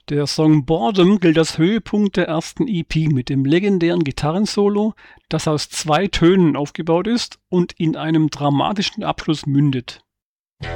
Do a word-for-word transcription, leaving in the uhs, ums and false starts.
Der Song Boredom gilt als Höhepunkt der ersten E P mit dem legendären Gitarrensolo, das aus zwei Tönen aufgebaut ist und in einem dramatischen Abschluss mündet.